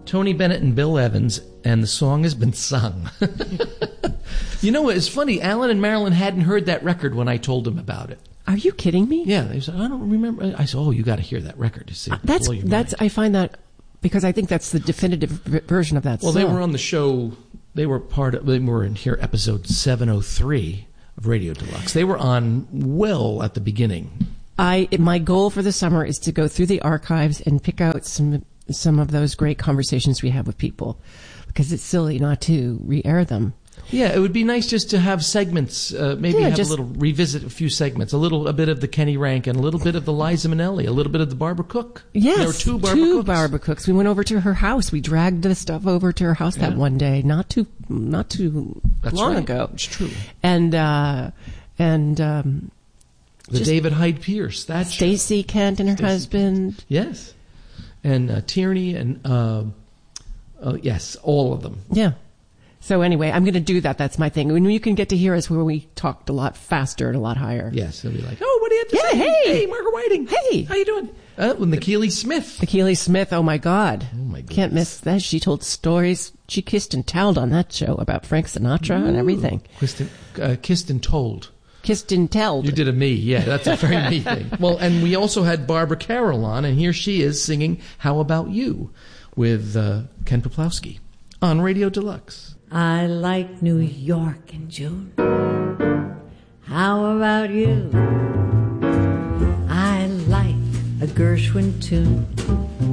Tony Bennett and Bill Evans, and the song has been sung. You know what? It's funny. Alan and Marilyn hadn't heard that record when I told them about it. Are you kidding me? Yeah, they said, I don't remember. I said, oh, you got to hear that record to see. That's. I find that because I think that's the definitive version of that song. Well, they were on the show. They were in here episode 703 of Radio Deluxe. They were on well at the beginning. My goal for the summer is to go through the archives and pick out some of those great conversations we have with people, because it's silly not to re-air them. Yeah, it would be nice just to have segments, revisit a few segments, a bit of the Kenny Rankin, a little bit of the Liza Minnelli, a little bit of the Barbara Cook. Yes, there were two Barbara Cooks. We went over to her house. We dragged the stuff over to her house that one day, not too long ago. It's true. And David Hyde Pierce, that Stacey Kent and her husband. Yes, and Tierney and yes, all of them. Yeah. So anyway, I'm going to do that. That's my thing. When you can get to hear us where we talked a lot faster and a lot higher. Yes, it'll be like, oh, what do you have to say? Hey, Margaret Whiting. Hey. How you doing? When the Keely Smith. Oh, my God. Oh, my goodness. Can't miss that. She told stories. She kissed and towed on that show about Frank Sinatra and everything. Kissed and told. Kissed and telled. You did a me. Yeah, that's a very me thing. Well, and we also had Barbara Carroll on, and here she is singing How About You with Ken Poplawski on Radio Deluxe. I like New York in June. How about you? I like a Gershwin tune.